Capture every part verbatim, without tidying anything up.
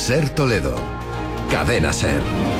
Ser Toledo. Cadena Ser.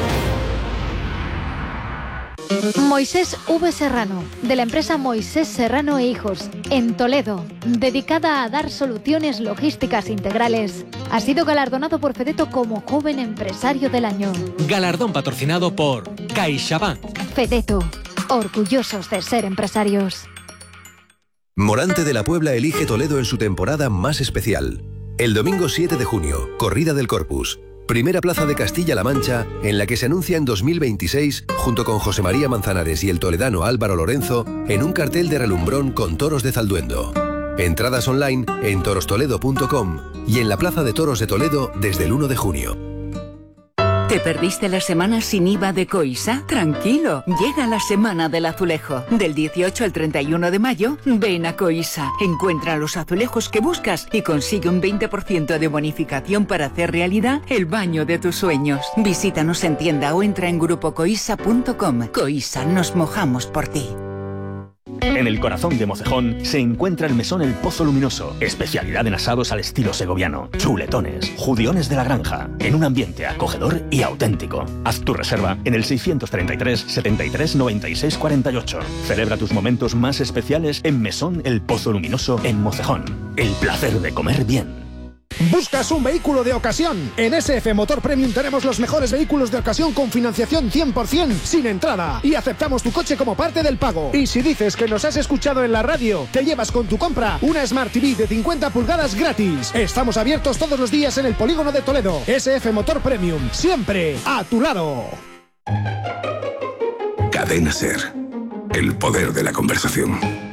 Moisés V. Serrano, de la empresa Moisés Serrano e Hijos, en Toledo, dedicada a dar soluciones logísticas integrales, ha sido galardonado por Fedeto como Joven Empresario del Año. Galardón patrocinado por CaixaBank. Fedeto, orgullosos de ser empresarios. Morante de la Puebla elige Toledo en su temporada más especial. El domingo siete de junio, Corrida del Corpus. Primera plaza de Castilla-La Mancha, en la que se anuncia en dos mil veintiséis, junto con José María Manzanares y el toledano Álvaro Lorenzo, en un cartel de relumbrón con toros de Zalduendo. Entradas online en torostoledo punto com y en la Plaza de Toros de Toledo desde el uno de junio. ¿Te perdiste la semana sin I V A de Coisa? Tranquilo, llega la Semana del Azulejo. Del dieciocho al treinta y uno de mayo, ven a Coisa. Encuentra los azulejos que buscas y consigue un veinte por ciento de bonificación para hacer realidad el baño de tus sueños. Visítanos en tienda o entra en grupo coisa punto com. Coisa, nos mojamos por ti. En el corazón de Mocejón se encuentra el mesón El Pozo Luminoso, especialidad en asados al estilo segoviano, chuletones, judiones de la granja, en un ambiente acogedor y auténtico. Haz tu reserva en el seiscientos treinta y tres, setenta y tres, noventa y seis, cuarenta y ocho. Celebra tus momentos más especiales en Mesón El Pozo Luminoso en Mocejón. El placer de comer bien. ¿Buscas un vehículo de ocasión? En S F Motor Premium tenemos los mejores vehículos de ocasión con financiación cien por ciento sin entrada y aceptamos tu coche como parte del pago. Y si dices que nos has escuchado en la radio, te llevas con tu compra una Smart T V de cincuenta pulgadas gratis. Estamos abiertos todos los días en el Polígono de Toledo. S F Motor Premium, siempre a tu lado. Cadena Ser, el poder de la conversación.